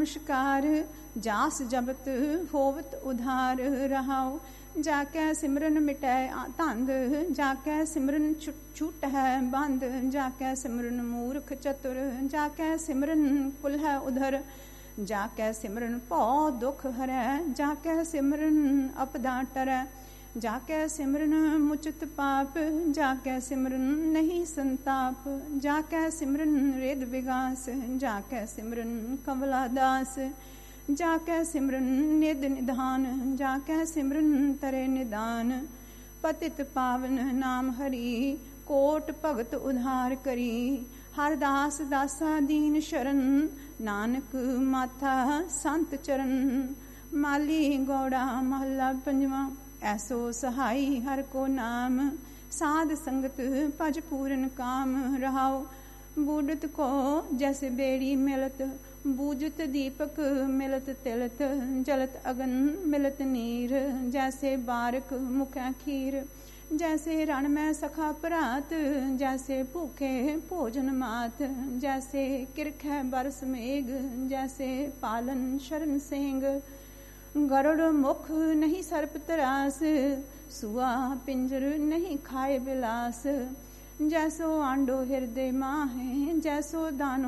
नमस्कार। जास जपत होवत उधार रहाओ। जाकै सिमरन मिटै धंध, जाकै सिमरन छूट है बंद। जाकै सिमरन मूर्ख चतुर, जाकै सिमरन कुल्ह उधर। जाकै सिमरन भौ दुख हरै, जाकै सिमरन अपदा टरै। जाकै सिमरन मुचत पाप, जाकै सिमरन नहीं संताप। जाकै सिमरन रेद विगास, जाकै सिमरन कमला दास। जाकै सिमरन निध निधान, जाकै सिमरन तरे निदान। पतित पावन नाम हरि, कोट भगत उधार करी। हर दास दासा दीन शरण, नानक माथा संत चरण। माली गौड़ा महला पंजवा। ऐसो सहाई हर को नाम, साध संगत भज पूरन काम रहाओ। बूढ़त को जैसे बेड़ी मिलत, बूझत दीपक मिलत तिलत। जलत अगन मिलत नीर, जैसे बारक मुखै खीर। जैसे रण में सखा भरात, जैसे भूखे भोजन मात। जैसे किरखै बरस मेघ, जैसे पालन शरण सेंग। गरुड़ मुख नहीं सर्प तरास, सुआ पिंजर नहीं खाए बिलास। जैसो आंडो हृदय माहे, जैसो दानो